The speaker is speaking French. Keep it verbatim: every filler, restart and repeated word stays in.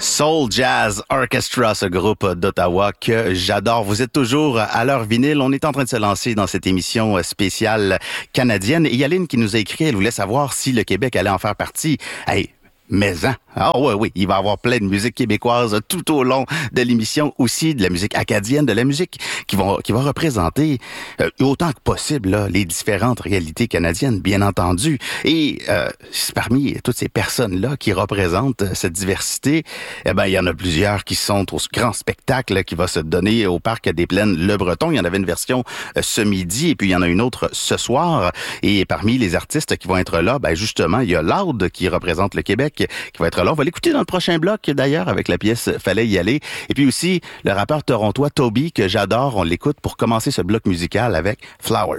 Soul Jazz Orchestra, ce groupe d'Ottawa que j'adore. Vous êtes toujours à l'heure vinyle. On est en train de se lancer dans cette émission spéciale canadienne. Et Yaline qui nous a écrit, elle voulait savoir si le Québec allait en faire partie. Hey, mais hein? Ah oui, oui, il va y avoir plein de musique québécoise tout au long de l'émission, aussi de la musique acadienne, de la musique qui va, qui va représenter euh, autant que possible là, les différentes réalités canadiennes, bien entendu. Et euh, parmi toutes ces personnes-là qui représentent cette diversité, eh ben il y en a plusieurs qui sont au grand spectacle là, qui va se donner au Parc des Plaines Le Breton. Il y en avait une version euh, ce midi et puis il y en a une autre ce soir. Et parmi les artistes qui vont être là, ben justement, il y a Loud qui représente le Québec qui va être là. On va l'écouter dans le prochain bloc, d'ailleurs, avec la pièce « Fallait y aller ». Et puis aussi, le rappeur torontois Toby, que j'adore, on l'écoute pour commencer ce bloc musical avec « Flowers ».